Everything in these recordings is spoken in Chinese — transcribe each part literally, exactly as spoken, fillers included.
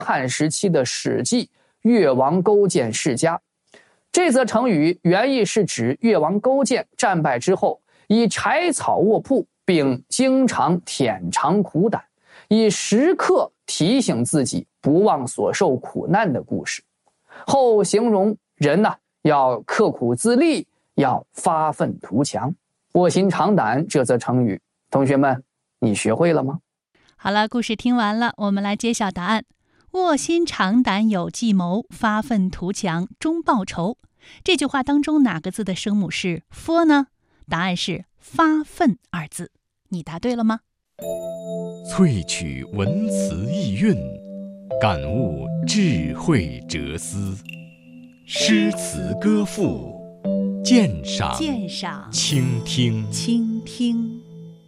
汉时期的史记越王勾践世家。这则成语原意是指越王勾践战败之后，以柴草卧铺，并经常舔肠苦胆，以时刻提醒自己不忘所受苦难的故事。后形容人呢，要刻苦自立，要发愤图强。卧薪尝胆这则成语，同学们，你学会了吗？ 好了，故事听完了，我们来揭晓答案。卧薪尝胆有计谋，发愤图强终报仇。这句话当中哪个字的声母是 f 呢？答案是发愤二字。你答对了吗？ 萃取文辞意蕴，感悟智慧哲思。诗词歌赋，鉴赏鉴赏倾听倾听。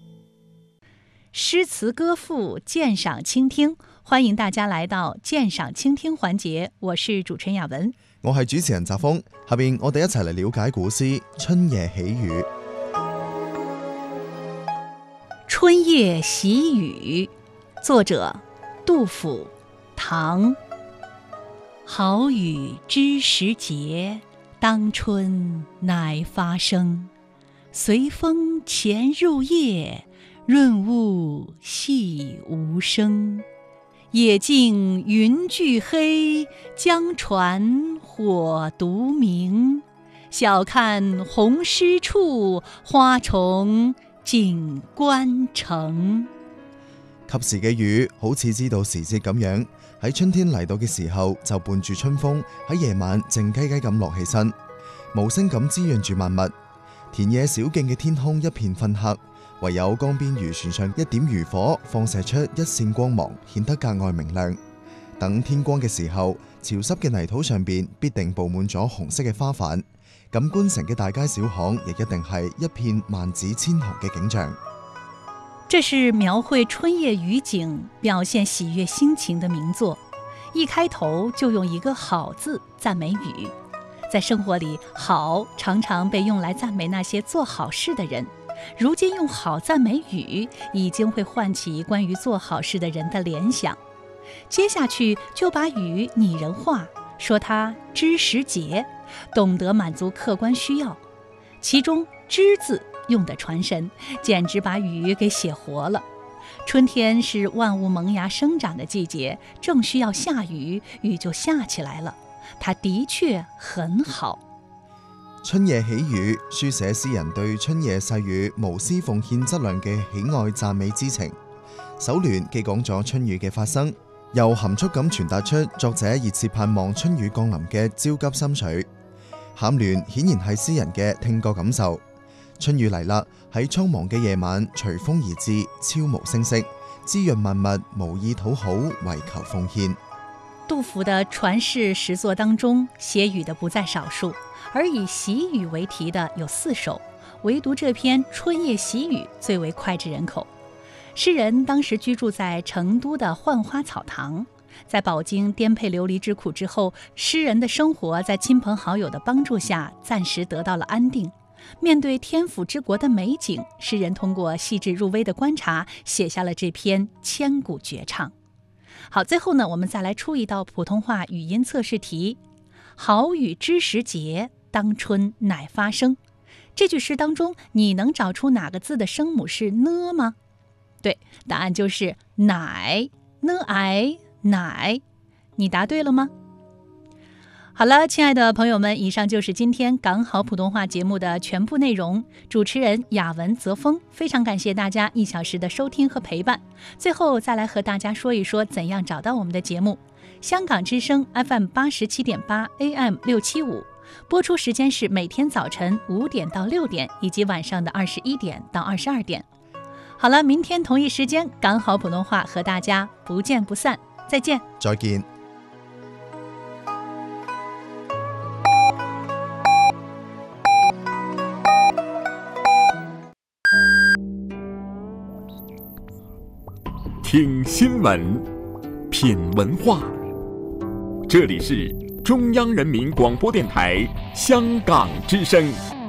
诗词歌赋，鉴赏倾听，欢迎大家来到鉴赏倾听環節，我是主持人雅文， 我係主持人澤峰。下邊我哋一齊嚟了解古詩《春夜喜雨》。 春夜喜雨，作者杜甫，唐。好雨知时节，当春乃发生。随风潜入夜，润物细无声。野径云俱黑，江船火独明。晓看紅濕處，花重錦官城。 及時嘅雨好似知道時節咁樣，喺春天嚟到嘅時候就伴住春風，喺夜晚靜雞雞咁落起身，無聲咁滋潤住萬物。田野小徑嘅天空一片昏黑，唯有江邊漁船上一點漁火放射出一線光芒，顯得格外明亮。等天光嘅時候，潮濕嘅泥土上邊必定布滿咗紅色嘅花瓣，咁觀城嘅大街小巷亦一定係一片萬紫千紅嘅景象。 這是描繪春夜雨景、表現喜悅心情的名作。一開頭就用一個好字讚美雨。在生活裡，好常常被用來讚美那些做好事的人。如今用好讚美雨，已經會喚起關於做好事的人的聯想。接下去就把雨擬人化，說它知時節，懂得滿足客觀需要。其中知字用得傳神，簡直把雨給寫活了。春天是萬物萌芽生長的季節，正需要下雨，雨就下起來了。它的確很好。 春夜喜雨，書寫詩人對春夜細雨無私奉獻質量嘅喜愛讚美之情。首聯既講咗春雨嘅發生，又含蓄咁傳達出作者熱切盼望春雨降臨嘅焦急心緒。銜聯顯然係詩人嘅聽覺感受。春雨嚟啦，喺蒼茫嘅夜晚隨風而至，悄無聲息，滋潤萬物，無意討好，為求奉獻。 杜甫的傳世詩作當中，寫雨的不在少數，而以喜雨為題的有四首，唯獨這篇《春夜喜雨》最為膾炙人口。詩人當時居住在成都的浣花草堂，在飽經顛沛流離之苦之後，詩人的生活在親朋好友的幫助下，暫時得到了安定。面對天府之國的美景，詩人通過細緻入微的觀察，寫下了這篇千古絕唱。好，最後呢，我們再來出一道普通話語音測試題。好雨知時節，當春乃發生。這句詩當中，你能找出哪個字的聲母是呢嗎？對，答案就是乃，呢哎乃。你答對了嗎？好了，親愛的朋友們，以上就是今天港好普通話節目的全部內容。主持人雅文、澤峰，非常感謝大家一小時的收聽和陪伴。最後再來和大家說一說怎樣找到我們的節目。香港之聲 F M 八十七點八 A M 六七五，播出時間是每天早晨五點到六點，以及晚上的二十一點到二十二點。好了，明天同一時間港好普通話和大家不見不散，再見。 再見。 听新闻，品文化，这里是中央人民廣播電台香港之聲。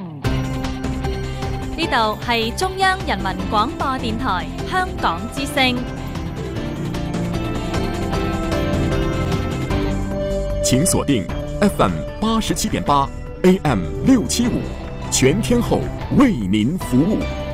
呢度係中央人民廣播電台香港之聲。 请锁定 F M 八十七点八 A M 六七五，全天候为您服务。